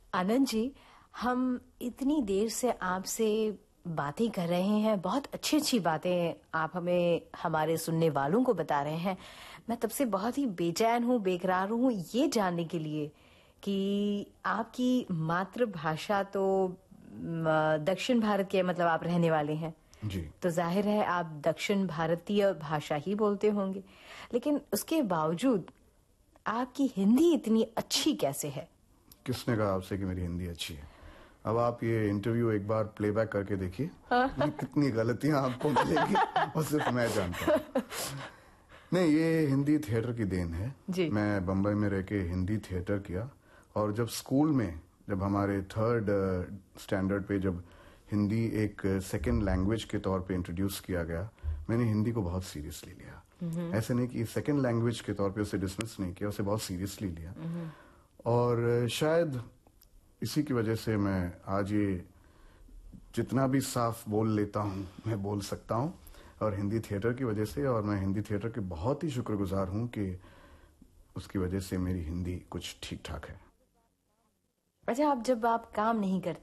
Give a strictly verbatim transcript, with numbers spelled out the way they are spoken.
आनंद जी, हम इतनी देर से आपसे बातें कर रहे हैं, बहुत अच्छी अच्छी बातें आप हमें हमारे सुनने वालों को बता रहे हैं। मैं तब से बहुत ही बेचैन हूँ, बेकरार हूँ ये जानने के लिए कि आपकी मातृभाषा तो म, दक्षिण भारत के, मतलब आप रहने वाले हैं जी। तो जाहिर है आप दक्षिण भारतीय भाषा ही बोलते होंगे, लेकिन उसके बावजूद आपकी हिंदी इतनी अच्छी कैसे है? किसने कहा आपसे कि मेरी हिंदी अच्छी है? अब आप ये इंटरव्यू एक बार प्लेबैक करके देखिए, कितनी गलतियां आपको मिलेगी और सिर्फ मैं जानता हूँ। नहीं, ये हिंदी थिएटर की देन है जी। मैं बंबई में रह के हिंदी थिएटर किया, और जब स्कूल में, जब हमारे थर्ड स्टैंडर्ड पे जब हिंदी एक सेकेंड लैंग्वेज के तौर पे इंट्रोड्यूस किया गया, मैंने हिंदी को बहुत सीरियसली लिया। ऐसे नहीं कि सेकेंड लैंग्वेज के तौर पे उसे डिसमिस नहीं किया, उसे बहुत सीरियसली लिया। और शायद इसी की वजह से मैं आज ये जितना भी साफ बोल लेता हूँ मैं बोल सकता हूँ, और हिंदी थिएटर की वजह से, और मैं हिंदी थिएटर के बहुत ही शुक्रगुजार हूँ कि उसकी वजह से मेरी हिंदी कुछ ठीक ठाक है। अच्छा, आप जब आप काम नहीं करते